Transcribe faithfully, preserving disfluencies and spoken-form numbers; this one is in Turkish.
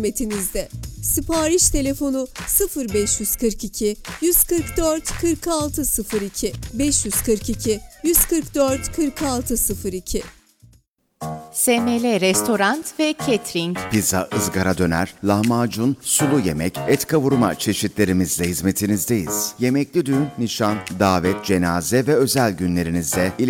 hizmetinizde. Sipariş telefonu sıfır beş kırk iki yüz kırk dört kırk altı sıfır iki beş yüz kırk iki yüz kırk dört kırk altı sıfır iki. S M L Restoran ve Catering. Pizza, ızgara döner, lahmacun, sulu yemek, et kavurma çeşitlerimizle hizmetinizdeyiz. Yemekli düğün, nişan, davet, cenaze ve özel günlerinizde